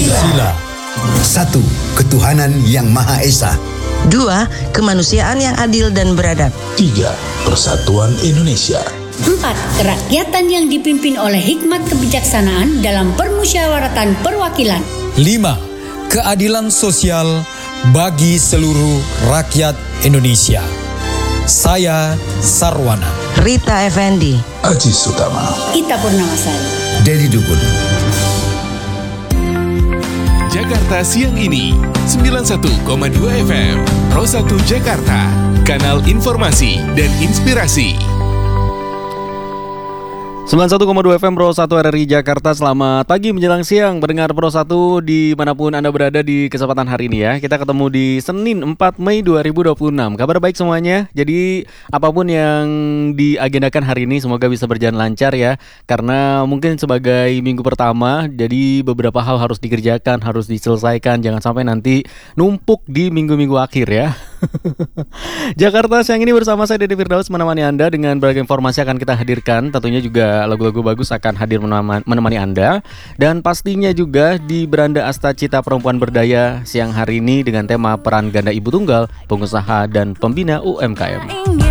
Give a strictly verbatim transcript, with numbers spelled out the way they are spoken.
Pancasila. Satu, ketuhanan yang Maha Esa. Dua, kemanusiaan yang adil dan beradab. Tiga, persatuan Indonesia. Empat, kerakyatan yang dipimpin oleh hikmat kebijaksanaan dalam permusyawaratan perwakilan. Lima, keadilan sosial bagi seluruh rakyat Indonesia. Saya Sarwana. Rita Effendi. Aji Sutama. Ita Purnamasari. Dedi Dukun. Jakarta Siang Ini sembilan puluh satu koma dua F M Pro satu Jakarta, kanal informasi dan inspirasi. sembilan puluh satu koma dua F M Pro satu R R I Jakarta. Selamat pagi menjelang siang pendengar Pro satu dimanapun Anda berada di kesempatan hari ini ya. Kita ketemu di Senin empat Mei dua ribu dua puluh enam. Kabar baik semuanya. Jadi apapun yang diagendakan hari ini semoga bisa berjalan lancar ya. Karena mungkin sebagai minggu pertama, jadi beberapa hal harus dikerjakan, harus diselesaikan. Jangan sampai nanti numpuk di minggu-minggu akhir ya. Jakarta Siang Ini bersama saya Dede Firdaus menemani Anda dengan berbagai informasi akan kita hadirkan. Tentunya juga lagu-lagu bagus akan hadir menemani Anda. Dan pastinya juga di Beranda Asta Cita Perempuan Berdaya siang hari ini dengan tema peran ganda ibu tunggal, pengusaha dan pembina U M K M.